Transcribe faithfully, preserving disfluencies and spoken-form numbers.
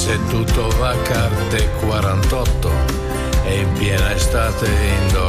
se tutto va a carte quarantotto e in piena estate indoor.